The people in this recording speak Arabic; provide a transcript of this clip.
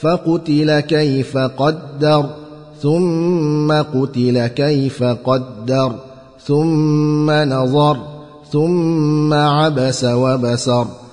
فقتل كيف قدر ثم قتل كيف قدر ثم نظر ثم عبس وبسر